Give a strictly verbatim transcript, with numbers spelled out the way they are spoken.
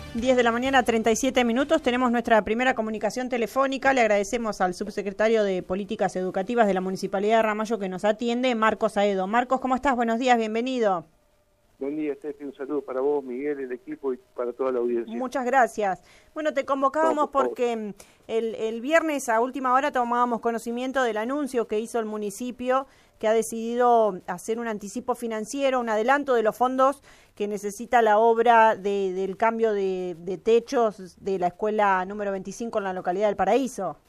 diez de la mañana, treinta y siete minutos. Tenemos nuestra primera comunicación telefónica. Le agradecemos al subsecretario de Políticas Educativas de la Municipalidad de Ramallo que nos atiende, Marcos Aedo. Marcos, ¿cómo estás? Buenos días, bienvenido. Buen día, Estefi. Un saludo para vos, Miguel, el equipo y para toda la audiencia. Muchas gracias. Bueno, te convocábamos no, por porque el, el viernes a última hora tomábamos conocimiento del anuncio que hizo el municipio, que ha decidido hacer un anticipo financiero, un adelanto de los fondos que necesita la obra de, del cambio de, de techos de la escuela número veinticinco en la localidad del Paraíso.